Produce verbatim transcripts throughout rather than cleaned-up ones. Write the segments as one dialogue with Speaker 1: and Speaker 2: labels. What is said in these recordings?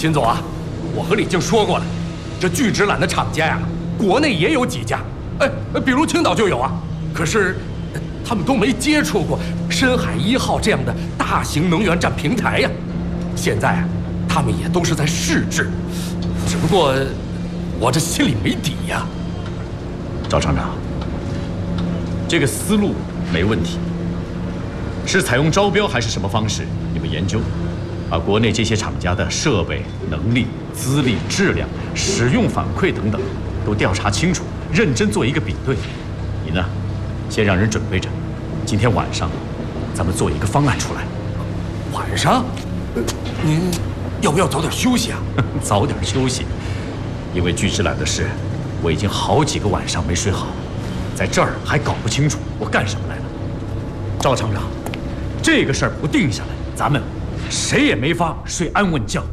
Speaker 1: 秦总啊，我和李静说过了，这聚酯缆的厂家呀，国内也有几家，哎，比如青岛就有啊。可是，他们都没接触过深海一号这样的大型能源站平台呀。现在啊，他们也都是在试制，只不过我这心里没底呀。
Speaker 2: 赵厂长，这个思路没问题，是采用招标还是什么方式？你们研究，把国内这些厂家的设备、能力、资历、质量、使用反馈等等，都调查清楚，认真做一个比对。你呢，先让人准备着，今天晚上，咱们做一个方案出来。
Speaker 1: 晚上，您要不要早点休息啊？
Speaker 2: 早点休息，因为聚酯缆的事，我已经好几个晚上没睡好，在这儿还搞不清楚我干什么来了。赵厂长，这个事儿不定下来，咱们谁也没法睡安稳觉。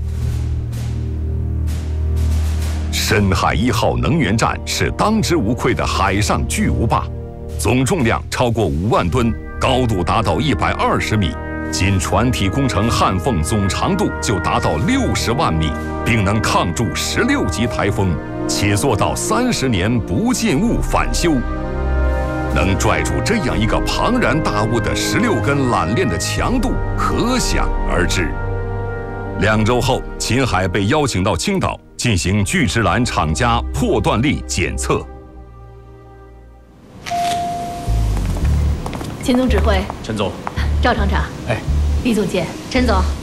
Speaker 3: 深海一号能源站是当之无愧的海上巨无霸，总重量超过五万吨，高度达到一百二十米。仅船体工程焊缝总长度就达到六十万米，并能抗住十六级台风，且做到三十年不进物返修。能拽住这样一个庞然大物的十六根缆链的强度，可想而知。两周后，秦海被邀请到青岛进行聚酯缆厂家破断力检测。
Speaker 4: 秦总指挥，
Speaker 2: 陈总，
Speaker 4: 赵厂长，
Speaker 1: 哎，
Speaker 4: 李总监，
Speaker 5: 陈总。